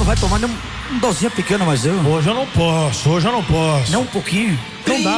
vai tomar nem um dozinho pequeno, mas eu. Hoje eu não posso. Nem um pouquinho. Não dá.